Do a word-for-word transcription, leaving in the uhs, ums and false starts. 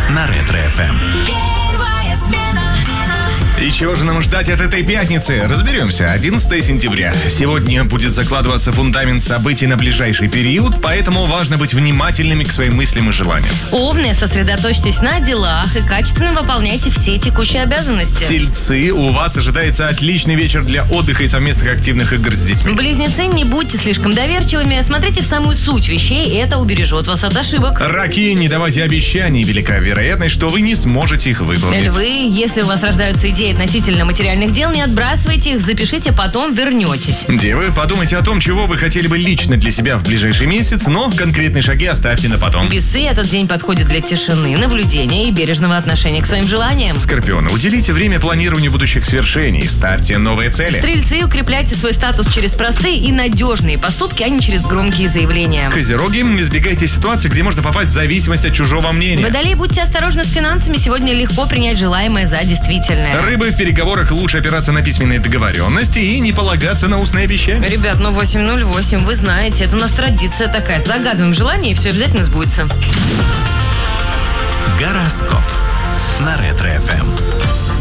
на Ретро-эф эм. Первая смена. И чего же нам ждать от этой пятницы? Разберемся. одиннадцатое сентября. Сегодня будет закладываться фундамент событий на ближайший период, поэтому важно быть внимательными к своим мыслям и желаниям. Овны, сосредоточьтесь на делах и качественно выполняйте все текущие обязанности. Тельцы, у вас ожидается отличный вечер для отдыха и совместных активных игр с детьми. Близнецы, не будьте слишком доверчивыми, смотрите в самую суть вещей, и это убережет вас от ошибок. Раки, не давайте обещаний, велика вероятность, что вы не сможете их выполнить. Львы, если у вас рождаются идеи относительно материальных дел, не отбрасывайте их, запишите, потом вернетесь. Девы, подумайте о том, чего вы хотели бы лично для себя в ближайший месяц, но конкретные шаги оставьте на потом. Весы, этот день подходит для тишины, наблюдения и бережного отношения к своим желаниям. Скорпионы, уделите время планированию будущих свершений, ставьте новые цели. Стрельцы, укрепляйте свой статус через простые и надежные поступки, а не через громкие заявления. Козероги, избегайте ситуаций, где можно попасть в зависимость от чужого мнения. Водолеи, будьте осторожны с финансами, сегодня легко принять желаемое за действительное. Рыбы, в переговорах лучше опираться на письменные договоренности и не полагаться на устные обещания. Ребят, ну восемь ноль восемь, вы знаете, это у нас традиция такая. Загадываем желание, и все обязательно сбудется. Гороскоп на Ретро-эф эм.